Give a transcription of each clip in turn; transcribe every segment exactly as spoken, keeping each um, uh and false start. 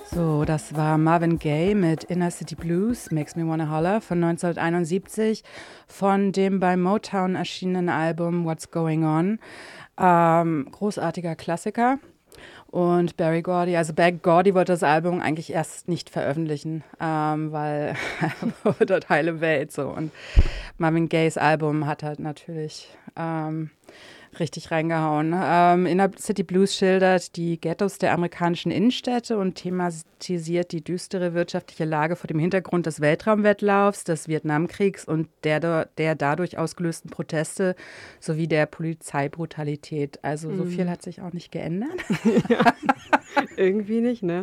So, das war Marvin Gaye mit Inner City Blues, Makes Me Wanna Holler von neunzehnhunderteinundsiebzig von dem bei Motown erschienenen Album What's Going On. Ähm, großartiger Klassiker. Und Berry Gordy, also Berry Gordy wollte das Album eigentlich erst nicht veröffentlichen, ähm, weil dort heile Welt so. Und Marvin Gayes Album hat halt natürlich ähm, richtig reingehauen. Ähm, Inner City Blues schildert die Ghettos der amerikanischen Innenstädte und thematisiert die düstere wirtschaftliche Lage vor dem Hintergrund des Weltraumwettlaufs, des Vietnamkriegs und der, der dadurch ausgelösten Proteste sowie der Polizeibrutalität. Also so viel hat sich auch nicht geändert. Ja, irgendwie nicht, ne?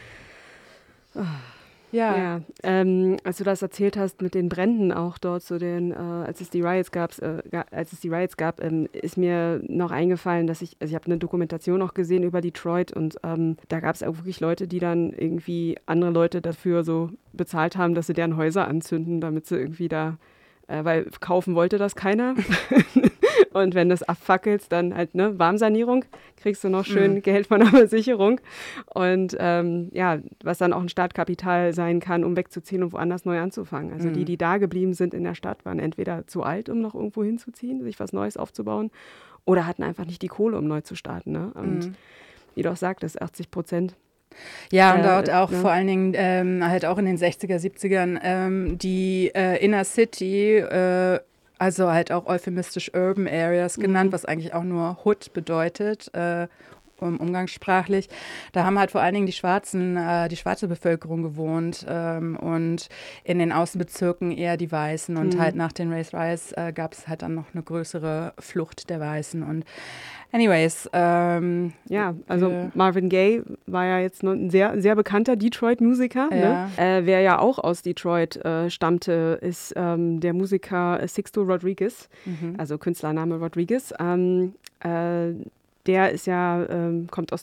Oh. Ja, ja ähm, als du das erzählt hast mit den Bränden auch dort, so den, äh, als es die Riots gab, äh, als es die Riots gab, ähm, ist mir noch eingefallen, dass ich, also ich habe eine Dokumentation auch gesehen über Detroit und ähm, da gab es auch wirklich Leute, die dann irgendwie andere Leute dafür so bezahlt haben, dass sie deren Häuser anzünden, damit sie irgendwie da, äh, weil kaufen wollte das keiner. Und wenn du es abfackelst, dann halt, ne, Warmsanierung, kriegst du noch schön mhm. Geld von der Versicherung. Und ähm, ja, was dann auch ein Startkapital sein kann, um wegzuziehen und woanders neu anzufangen. Also mhm. die, die da geblieben sind in der Stadt, waren entweder zu alt, um noch irgendwo hinzuziehen, sich was Neues aufzubauen, oder hatten einfach nicht die Kohle, um neu zu starten. Ne? Und mhm. wie du auch sagtest, achtzig Prozent. Ja, und dort auch ja. vor allen Dingen ähm, halt auch in den sechziger, siebzigern ähm, die äh, Inner City, äh, also halt auch euphemistisch Urban Areas genannt, mhm. was eigentlich auch nur Hood bedeutet, äh, um, umgangssprachlich. Da haben halt vor allen Dingen die Schwarzen, äh, die schwarze Bevölkerung gewohnt ähm, und in den Außenbezirken eher die Weißen. Und mhm. halt nach den Race Riots äh, gab es halt dann noch eine größere Flucht der Weißen. Und anyways. Ähm, ja, also äh, Marvin Gaye war ja jetzt ein sehr, sehr bekannter Detroit-Musiker. Ja. Ne? Äh, wer ja auch aus Detroit äh, stammte, ist ähm, der Musiker Sixto Rodriguez, mhm. also Künstlername Rodriguez. Ähm, äh, der ist ja, ähm, kommt aus